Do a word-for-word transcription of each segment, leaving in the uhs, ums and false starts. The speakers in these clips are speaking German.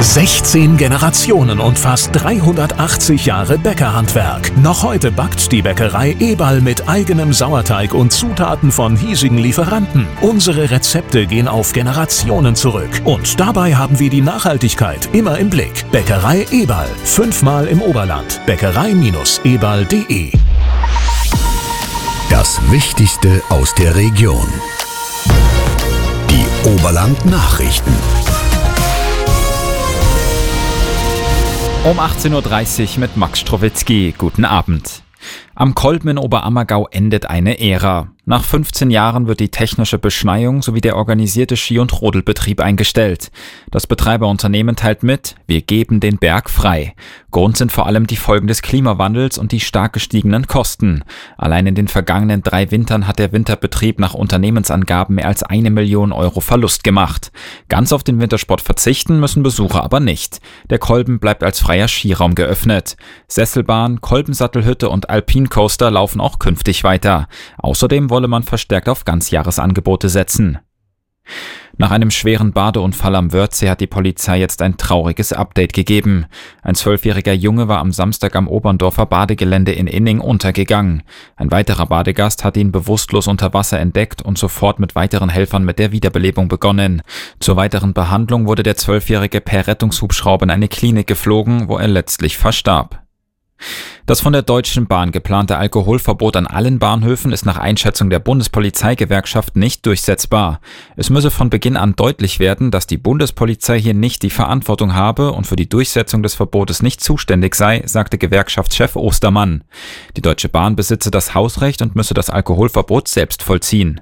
sechzehn Generationen und fast dreihundertachtzig Jahre Bäckerhandwerk. Noch heute backt die Bäckerei Eberl mit eigenem Sauerteig und Zutaten von hiesigen Lieferanten. Unsere Rezepte gehen auf Generationen zurück. Und dabei haben wir die Nachhaltigkeit immer im Blick. Bäckerei Eberl. Fünfmal im Oberland. Bäckerei Eberl punkt de. Das Wichtigste aus der Region. Die Oberland-Nachrichten. Um achtzehn Uhr dreißig mit Max Strowitzki. Guten Abend. Am Kolben in Oberammergau endet eine Ära. Nach fünfzehn Jahren wird die technische Beschneiung sowie der organisierte Ski- und Rodelbetrieb eingestellt. Das Betreiberunternehmen teilt mit, wir geben den Berg frei. Grund sind vor allem die Folgen des Klimawandels und die stark gestiegenen Kosten. Allein in den vergangenen drei Wintern hat der Winterbetrieb nach Unternehmensangaben mehr als eine Million Euro Verlust gemacht. Ganz auf den Wintersport verzichten müssen Besucher aber nicht. Der Kolben bleibt als freier Skiraum geöffnet. Sesselbahn, Kolbensattelhütte und Alpincoaster laufen auch künftig weiter. Außerdem wolle man verstärkt auf Ganzjahresangebote setzen. Nach einem schweren Badeunfall am Wörthsee hat die Polizei jetzt ein trauriges Update gegeben. Ein zwölfjähriger Junge war am Samstag am Oberndorfer Badegelände in Inning untergegangen. Ein weiterer Badegast hat ihn bewusstlos unter Wasser entdeckt und sofort mit weiteren Helfern mit der Wiederbelebung begonnen. Zur weiteren Behandlung wurde der Zwölfjährige per Rettungshubschrauber in eine Klinik geflogen, wo er letztlich verstarb. Das von der Deutschen Bahn geplante Alkoholverbot an allen Bahnhöfen ist nach Einschätzung der Bundespolizeigewerkschaft nicht durchsetzbar. Es müsse von Beginn an deutlich werden, dass die Bundespolizei hier nicht die Verantwortung habe und für die Durchsetzung des Verbotes nicht zuständig sei, sagte Gewerkschaftschef Ostermann. Die Deutsche Bahn besitze das Hausrecht und müsse das Alkoholverbot selbst vollziehen.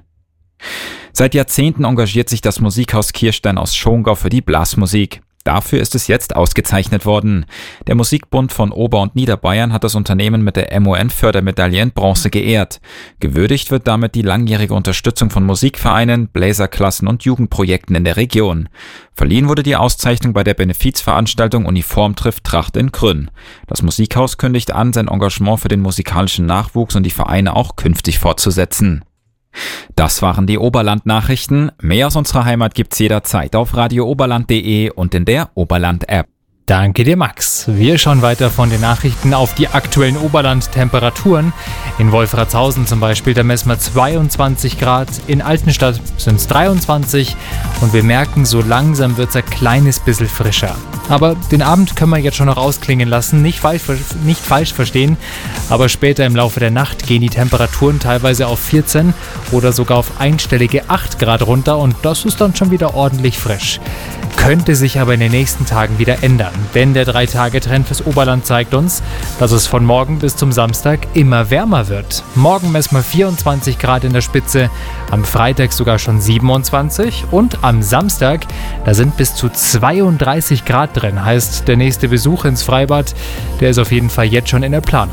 Seit Jahrzehnten engagiert sich das Musikhaus Kirstein aus Schongau für die Blasmusik. Dafür ist es jetzt ausgezeichnet worden. Der Musikbund von Ober- und Niederbayern hat das Unternehmen mit der M O N-Fördermedaille in Bronze geehrt. Gewürdigt wird damit die langjährige Unterstützung von Musikvereinen, Bläserklassen und Jugendprojekten in der Region. Verliehen wurde die Auszeichnung bei der Benefizveranstaltung Uniform trifft Tracht in Krünn. Das Musikhaus kündigt an, sein Engagement für den musikalischen Nachwuchs und die Vereine auch künftig fortzusetzen. Das waren die Oberland-Nachrichten. Mehr aus unserer Heimat gibt's jederzeit auf radio oberland punkt de und in der Oberland-App. Danke dir, Max. Wir schauen weiter von den Nachrichten auf die aktuellen Oberland-Temperaturen. In Wolfratshausen zum Beispiel, da messen wir zweiundzwanzig Grad, in Altenstadt sind es dreiundzwanzig und wir merken, so langsam wird es ein kleines bisschen frischer. Aber den Abend können wir jetzt schon noch ausklingen lassen, nicht falsch, nicht falsch verstehen, aber später im Laufe der Nacht gehen die Temperaturen teilweise auf vierzehn oder sogar auf einstellige acht Grad runter und das ist dann schon wieder ordentlich frisch. Könnte sich aber in den nächsten Tagen wieder ändern, denn der drei Tage Trend fürs Oberland zeigt uns, dass es von morgen bis zum Samstag immer wärmer wird. Morgen messen wir vierundzwanzig Grad in der Spitze, am Freitag sogar schon siebenundzwanzig und am Samstag, da sind bis zu zweiunddreißig Grad drin. Heißt, der nächste Besuch ins Freibad, der ist auf jeden Fall jetzt schon in der Planung.